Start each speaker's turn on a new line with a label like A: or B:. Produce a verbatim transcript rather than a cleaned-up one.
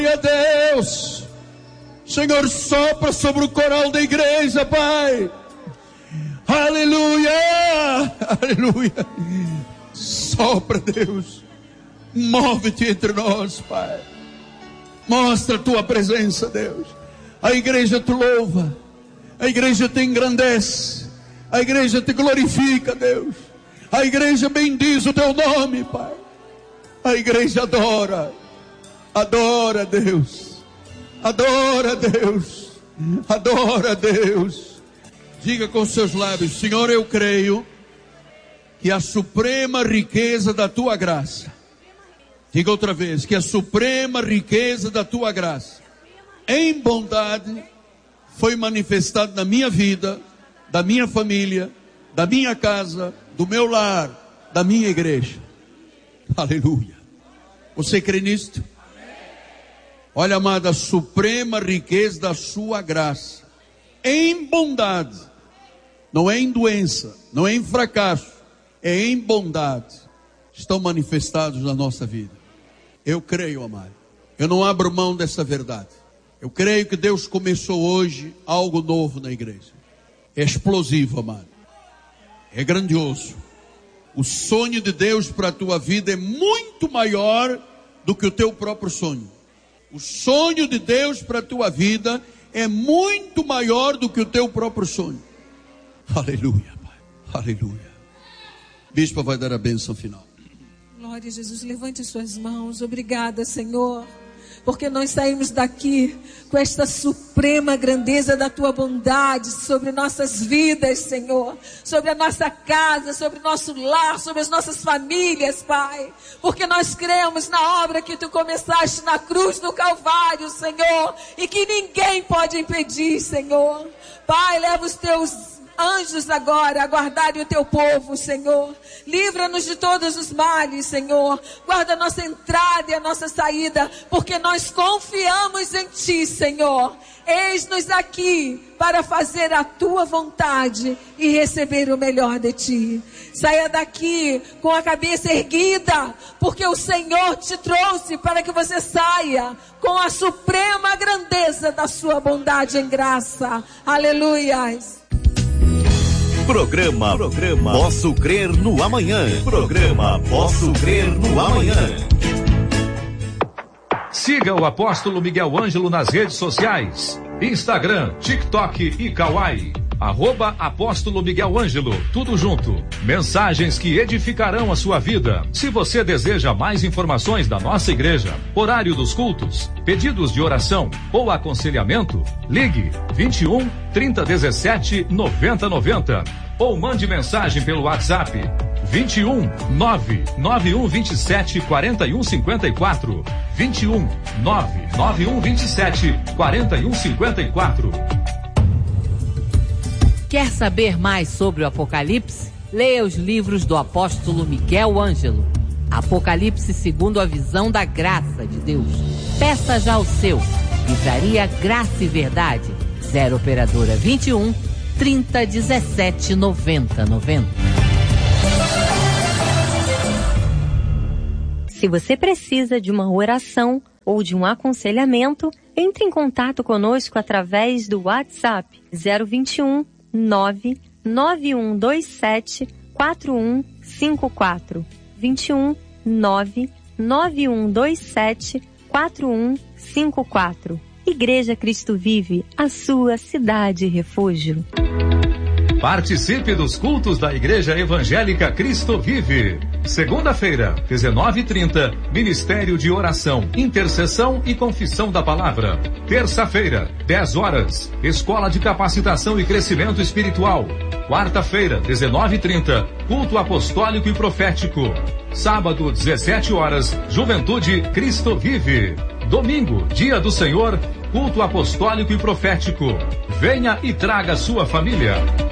A: Deus, Senhor, sopra sobre o coral da igreja, Pai. Aleluia, aleluia. Sopra, Deus. Move-te entre nós, Pai. Mostra a tua presença, Deus. A igreja te louva, a igreja te engrandece, a igreja te glorifica, Deus. A igreja bendiz o teu nome, Pai. A igreja adora, adora, Deus. Adora, Deus. Adora, Deus. Diga com seus lábios: Senhor, eu creio que a suprema riqueza da tua graça, diga outra vez, que a suprema riqueza da tua graça, em bondade, foi manifestada na minha vida, da minha família, da minha casa, do meu lar, da minha igreja. Aleluia. Você crê nisto? Olha, amada, a suprema riqueza da sua graça, em bondade, não é em doença, não é em fracasso, é em bondade, estão manifestados na nossa vida. Eu creio, amado. Eu não abro mão dessa verdade. Eu creio que Deus começou hoje algo novo na igreja. É explosivo, amado. É grandioso. O sonho de Deus para a tua vida é muito maior do que o teu próprio sonho. O sonho de Deus para a tua vida é muito maior do que o teu próprio sonho. Aleluia, Pai. Aleluia. Bispo vai dar a bênção final.
B: Glória a Jesus, levante suas mãos. Obrigada, Senhor, porque nós saímos daqui com esta suprema grandeza da tua bondade sobre nossas vidas, Senhor, sobre a nossa casa, sobre o nosso lar, sobre as nossas famílias, Pai, porque nós cremos na obra que tu começaste na cruz do Calvário, Senhor, e que ninguém pode impedir, Senhor. Pai, leva os teus anjos agora a guardarem o teu povo, Senhor. Livra-nos de todos os males, Senhor. Guarda a nossa entrada e a nossa saída, porque nós confiamos em ti, Senhor. Eis-nos aqui para fazer a tua vontade e receber o melhor de ti. Saia daqui com a cabeça erguida, porque o Senhor te trouxe para que você saia com a suprema grandeza da sua bondade em graça. Aleluias.
C: Programa, programa Posso Crer no Amanhã. Programa Posso Crer no Amanhã.
D: Siga o Apóstolo Miguel Ângelo nas redes sociais: Instagram, TikTok e Kawaii. Arroba Apóstolo Miguel Ângelo, tudo junto. Mensagens que edificarão a sua vida. Se você deseja mais informações da nossa igreja, horário dos cultos, pedidos de oração ou aconselhamento, ligue vinte e um, trinta, dezessete, noventa, noventa ou mande mensagem pelo WhatsApp vinte e um, nove nove um vinte e sete, quarenta e um cinquenta e quatro. vinte e um, nove nove um vinte e sete, quarenta e um cinquenta e quatro.
E: Quer saber mais sobre o Apocalipse? Leia os livros do apóstolo Miguel Ângelo. Apocalipse segundo a visão da graça de Deus. Peça já o seu. Livraria Graça e Verdade. Zero Operadora vinte e um, trinta, dezessete, noventa, noventa.
F: Se você precisa de uma oração ou de um aconselhamento, entre em contato conosco através do WhatsApp zero vinte e um, nove nove um dois sete, quatro um cinco quatro. vinte e um, nove nove um dois sete, quatro um cinco quatro. Igreja Cristo Vive, a sua cidade refúgio.
D: Participe dos cultos da Igreja Evangélica Cristo Vive. Segunda-feira, dezenove e trinta, Ministério de Oração, Intercessão e Confissão da Palavra. Terça-feira, dez horas, Escola de Capacitação e Crescimento Espiritual. Quarta-feira, dezenove e trinta, Culto Apostólico e Profético. Sábado, dezessete horas, Juventude Cristo Vive. Domingo, Dia do Senhor, Culto Apostólico e Profético. Venha e traga sua família.